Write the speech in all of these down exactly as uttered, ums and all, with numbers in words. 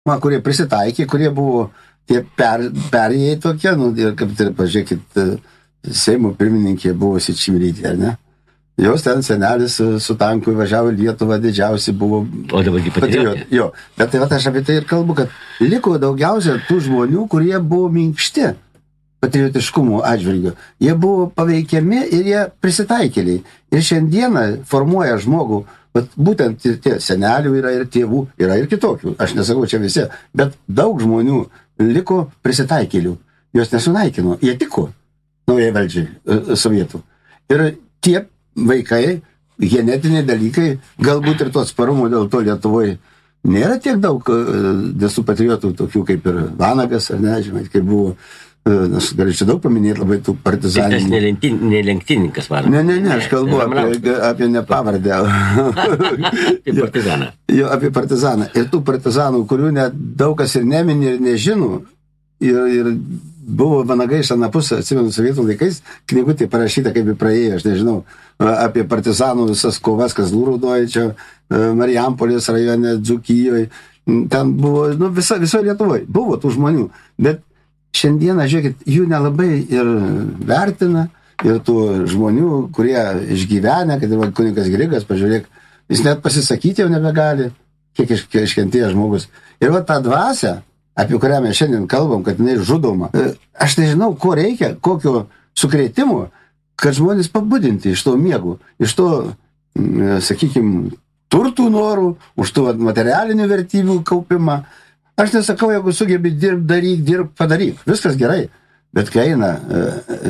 Ma, kurie prisitaikė, kurie buvo tie per, perėjai tokie, nu, ir kaip tai, pažiūrėkit, Seimo pirmininkė buvo Čmilytė, ar ne? Jos ten senelis su tanku važiavo į Lietuvą, didžiausi buvo o dabar patriotė. Jo, bet tai va, aš apie tai ir kalbu, kad liko daugiausia tų žmonių, kurie buvo minkšti patriotiškumo atžvilgiu. Jie buvo paveikiami ir jie prisitaikėliai. Ir šiandieną formuoja žmogų, bet būtent tie senelių yra ir tėvų, yra ir kitokių. Aš nesakau čia visi, bet daug žmonių liko prisitaikėlių. Jos nesunaikino, jie tiko naujai valdžiai sovietų. Ir tie vaikai, genetiniai dalykai, galbūt ir to atsparumo dėl to Lietuvoje nėra tiek daug desų patriotų, tokių kaip ir Vanagas, ar ne, žinai, kaip buvo. Aš galiu čia daug paminėti labai tų partizanų. Tai tas nelenktyninkas Vanagas. Ne, ne, ne, aš kalbu apie, apie nepavardę. Apie partizaną. Jo, apie partizaną. Ir tų partizanų, kurių net daug kas ir nemini ir nežino, ir, ir buvo Vanagai iš anapus, atsimenu, sovietų laikais, knygutė parašyta, kaip ir praėjo, aš nežinau, apie partizanų visas kovas, kas Lūraudoje, čia Marijampolės rajone, Dzūkijoje, ten buvo, nu, visa, viso Lietuvoje, buvo tų žmonių, bet šiandieną, žiūrėkit, jų nelabai ir vertina, ir tų žmonių, kurie išgyvenę, kad ir kunigas Grigas, pažiūrėk, jis net pasisakyti jau nebegali, kiek iš, iškentėjo žmogus. Ir va tą dvasę, apie kurią mes šiandien kalbam, kad jinai žudoma, aš nežinau, ko reikia, kokio sukrėtimo, kad žmonės pabudinti iš to miegų, iš to, sakykime, turtų norų, už to materialinių vertybių kaupimą. Aš nesakau, jeigu sugebi dirb, daryk, dirb, padaryk. Viskas gerai. Bet kai eina e,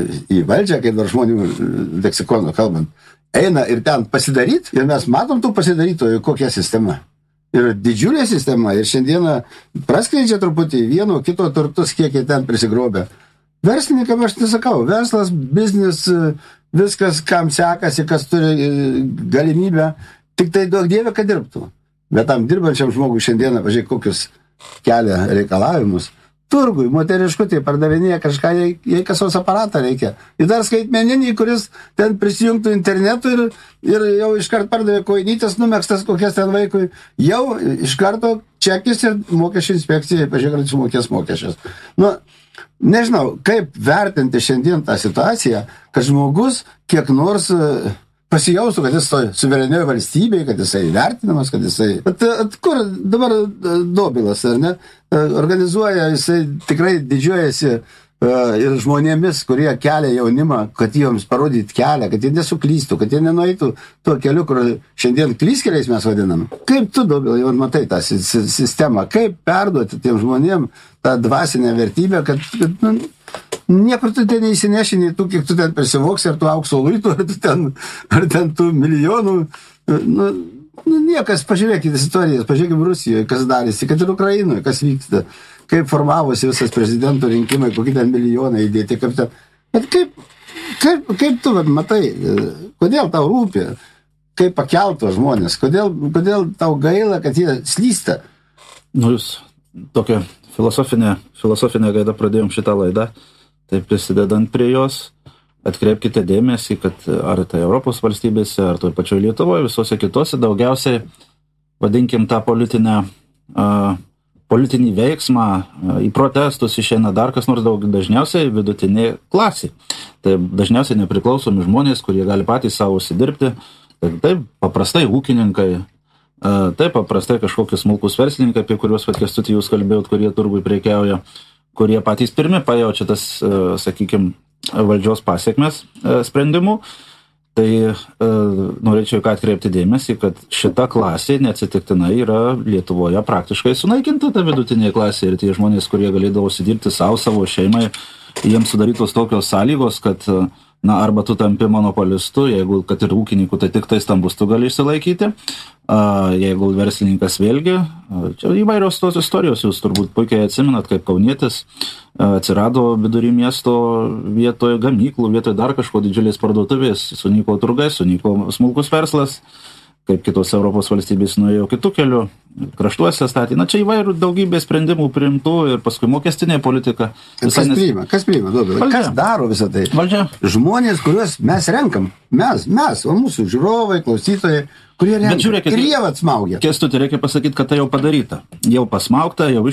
į valdžią, kai dar žmonių leksikono kalbant, eina ir ten pasidaryt, ir mes matom tų pasidarytojų, kokia sistema. Ir didžiulė sistema, ir šiandieną praskleidžia truputį vieno, kito turtus, kiek jie ten prisigrobė. Verslininkam aš nesakau, verslas, biznis, viskas, kam sekasi, kas turi galimybę, tik tai duok Dieve, kad dirbtų. Bet tam dirbančiam žmogui šiandieną, pažiūrėk, kokius kelia reikalavimus. Turgui, moteriškutė, pardavinėja kažką, jai, jai kasos aparatą reikia. Ir dar skaitmeninį, kuris ten prisijungtų internetu ir, ir jau iškart pardavė koinytės, numekstas kokias ten vaikui. Jau iš karto čekis ir mokesčių inspekcijai, pažiūrėk, sumokės mokesčius. Nu, nežinau, kaip vertinti šiandien tą situaciją, kad žmogus kiek nors pasijaustų, kad jis toj suverenioje valstybėje, kad jisai vertinamas, kad jisai... At, at, kur dabar Dobilas, ar ne? Organizuoja, jisai tikrai didžiuojasi uh, ir žmonėmis, kurie kelia jaunimą, kad joms parodyti kelią, kad jie nesuklystų, kad jie nenueitų tuo keliu, kur šiandien klyskeliais mes vadinam. Kaip tu, Dobilai, jau matai tą sistemą? Kaip perduoti tiem žmonėm tą dvasinę vertybę, kad... kad nu, niekur tu ten neįsinešini, tu kiek tu ten prisivoksi, ar tu aukso luitų, ar tu ten, ar ten tų milijonų. Nu, nu, niekas, pažiūrėkite istorijas, pažiūrėkime Rusijoje, kas darėsi, kad ir Ukrainoje, kas vyksta, kaip formavosi visas prezidento rinkimai, kokie ten milijonai įdėti, kaip ten. Bet kaip, kaip, kaip tu matai, kodėl tau rūpi, kaip pakelto žmonės, kodėl, kodėl tau gaila, kad jie slysta? Nu, jūs tokią filosofinę, filosofinę gaidą pradėjom šitą laidą. Tai prisidedant prie jos, atkreipkite dėmesį, kad ar tai Europos valstybėse, ar toj pačioj Lietuvoje, visose kitose, daugiausiai, vadinkim, tą politinę, uh, politinį veiksmą, uh, į protestus išeina dar kas nors, daug dažniausiai vidutinė klasė. Tai dažniausiai nepriklausomi žmonės, kurie gali patys savo užsidirbti. Tai taip, paprastai ūkininkai, uh, taip, paprastai kažkokius smulkus verslininkai, apie kuriuos, vat, Kęstuti, jūs kalbėjot, kurie turgui prekiauja, kurie patys pirmi pajaučia tas, sakykime, valdžios pasiekmes sprendimų. Tai norėčiau ką atkreipti dėmesį, kad šita klasė neatsitiktinai yra Lietuvoje praktiškai sunaikinta, ta vidutinė klasė, ir tie žmonės, kurie galėdavo užsidirbti savo, savo šeimai, jiems sudarytos tokios sąlygos, kad na, arba tu tampi monopolistu, jeigu, kad ir ūkininkų, tai tik tai stambus tu gali išsilaikyti, jeigu verslininkas vėlgi, čia įvairios tos istorijos, jūs turbūt puikiai atsimenat, kaip kaunietis atsirado vidury miesto vietoje gamyklų, vietoje dar kažko didžiulės parduotuvės, sunyko turgai, sunyko smulkus verslas, kaip kitos Europos valstybės nuėjo kitų kelių, kraštuose statė. Na, čia įvairių daugybė sprendimų priimtų ir paskui mokestinė politika. Kas Visai nes- priima? Kas priima? Duodu. Valdžia. Kas daro visą tai? Valdžia. Žmonės, kuriuos mes renkam. Mes, mes, o mūsų žiūrovai, klausytojai, kurie renka. žiūrėkit, ir jie vat smaugia. Kęstuti, reikia pasakyti, kad tai jau padaryta. Jau pasmaugta, jau